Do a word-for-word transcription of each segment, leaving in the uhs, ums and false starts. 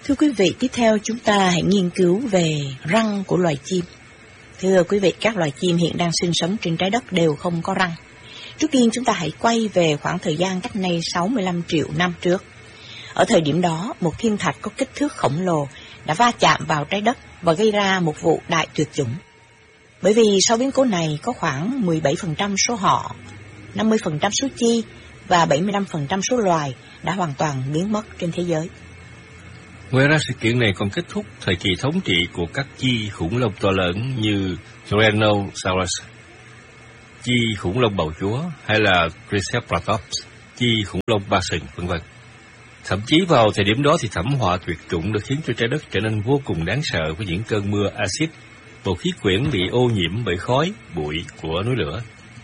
Thưa quý vị, tiếp theo chúng ta hãy nghiên cứu về răng của loài chim. Thưa quý vị, các loài chim hiện đang sinh sống trên trái đất đều không có răng. Trước tiên chúng ta hãy quay về khoảng thời gian cách nay sáu mươi lăm triệu năm trước. Ở thời điểm đó, một thiên thạch có kích thước khổng lồ đã va chạm vào trái đất và gây ra một vụ đại tuyệt chủng. Bởi vì sau biến cố này có khoảng mười bảy phần trăm số họ, năm mươi phần trăm số chi và bảy mươi lăm phần trăm số loài đã hoàn toàn biến mất trên thế giới. Ngoài ra, sự kiện này còn kết thúc thời kỳ thống trị của các chi khủng long to lớn như Tyrannosaurus, chi khủng long bầu chúa, hay là Triceratops, chi khủng long ba sừng, vân vân. Thậm chí vào thời điểm đó thì thảm họa tuyệt chủng đã khiến cho trái đất trở nên vô cùng đáng sợ với những cơn mưa axit, bầu khí quyển bị ô nhiễm bởi khói, bụi của núi lửa.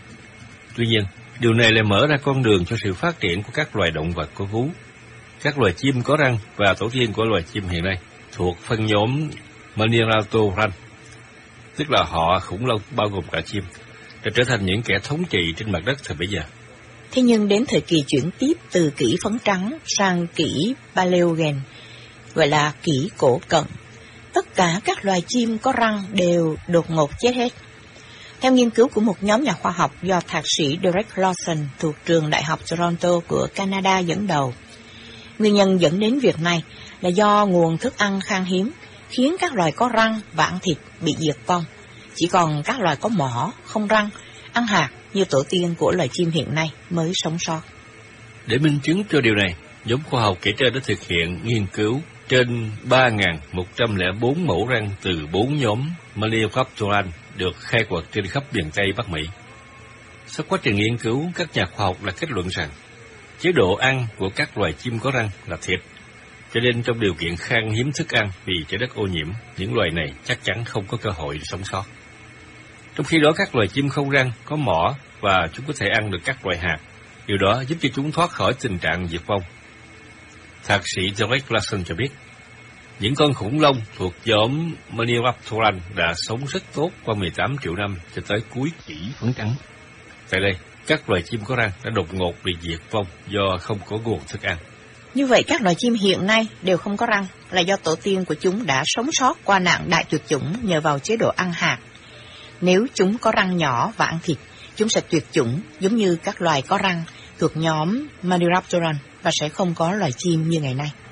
Tuy nhiên, điều này lại mở ra con đường cho sự phát triển của các loài động vật có vú. Các loài chim có răng và tổ tiên của loài chim hiện nay thuộc phân nhóm Maniraptoran, tức là họ khủng long bao gồm cả chim, đã trở thành những kẻ thống trị trên mặt đất thời bấy giờ. Thế nhưng đến thời kỳ chuyển tiếp từ kỷ phấn trắng sang kỷ Paleogen, gọi là kỷ cổ cận, tất cả các loài chim có răng đều đột ngột chết hết. Theo nghiên cứu của một nhóm nhà khoa học do thạc sĩ Derek Lawson thuộc trường Đại học Toronto của Canada dẫn đầu, nguyên nhân dẫn đến việc này là do nguồn thức ăn khan hiếm khiến các loài có răng và ăn thịt bị diệt vong. Chỉ còn các loài có mỏ, không răng, ăn hạt như tổ tiên của loài chim hiện nay mới sống sót. Để minh chứng cho điều này, nhóm khoa học kể trên đã thực hiện nghiên cứu trên ba nghìn một trăm lẻ bốn mẫu răng từ bốn nhóm Maniraptoran được khai quật trên khắp miền Tây Bắc Mỹ. Sau quá trình nghiên cứu, các nhà khoa học đã kết luận rằng chế độ ăn của các loài chim có răng là thịt, cho nên trong điều kiện khan hiếm thức ăn vì trái đất ô nhiễm, những loài này chắc chắn không có cơ hội sống sót. Trong khi đó, các loài chim không răng có mỏ và chúng có thể ăn được các loại hạt, điều đó giúp cho chúng thoát khỏi tình trạng diệt vong. Thạc sĩ Derek Lawson cho biết, những con khủng long thuộc nhóm Maniraptoran đã sống rất tốt qua mười tám triệu năm cho tới cuối kỷ phấn trắng. Tại đây, các loài chim có răng đã đột ngột bị diệt vong do không có nguồn thức ăn. Như vậy, các loài chim hiện nay đều không có răng là do tổ tiên của chúng đã sống sót qua nạn đại tuyệt chủng nhờ vào chế độ ăn hạt. Nếu chúng có răng nhỏ và ăn thịt, chúng sẽ tuyệt chủng giống như các loài có răng thuộc nhóm Maniraptoran và sẽ không có loài chim như ngày nay.